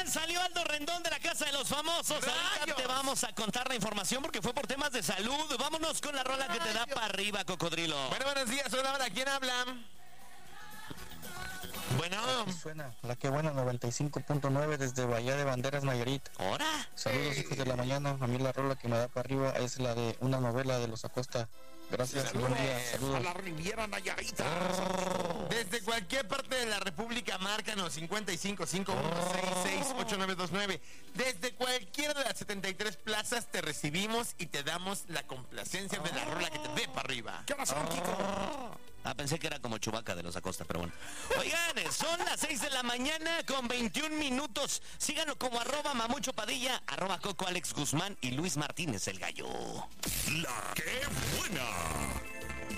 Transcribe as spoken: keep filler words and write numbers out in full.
Oigan, salió Aldo Rendón de la Casa de los Famosos. Ahorita te vamos a contar la información porque fue por temas de salud. Vámonos con la rola que te da para arriba, Cocodrilo. Bueno, buenos días, hola, ¿quién habla? Bueno. Aquí suena la que buena noventa y cinco punto nueve desde Bahía de Banderas, Nayarit. ¿Hora? Saludos, hijos de la mañana. A mí la rola que me da para arriba es la de una novela de los Acosta. Gracias, Saludos. buen día, saludos. A la Riviera Nayarita. Desde cualquier parte de la República, márcanos cincuenta y cinco, cinco uno seis seis, ocho nueve dos nueve. Desde cualquiera de las setenta y tres plazas te recibimos y te damos la complacencia de la rola que te dé para arriba. ¿Qué pasó, Kiko? Ah, pensé que era como Chewbacca de los Acosta, pero bueno. Oigan, son las seis de la mañana con veintiún minutos. Síganos como arroba Mamucho Padilla, arroba Coco Alex Guzmán y Luis Martínez el Gallo. La que buena.